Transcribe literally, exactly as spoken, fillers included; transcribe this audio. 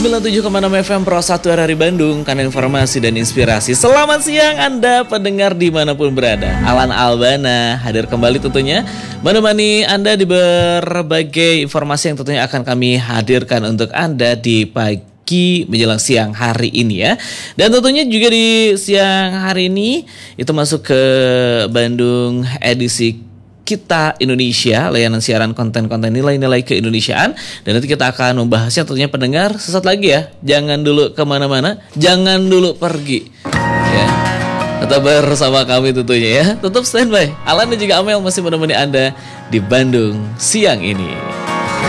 sembilan puluh tujuh koma enam F M Pro satu R R I Bandung, kan informasi dan inspirasi. Selamat siang Anda pendengar dimanapun berada. Alan Albana hadir kembali tentunya menemani Anda di berbagai informasi yang tentunya akan kami hadirkan untuk Anda di pagi menjelang siang hari ini ya. Dan tentunya juga di siang hari ini itu masuk ke Bandung edisi Kita Indonesia, layanan siaran konten-konten nilai-nilai keindonesiaan. Dan nanti kita akan membahasnya tentunya pendengar sesaat lagi ya. Jangan dulu kemana-mana, jangan dulu pergi ya. Tetap bersama kami tentunya ya. Tetap standby. Alan dan juga Amel masih menemani Anda di Bandung siang ini.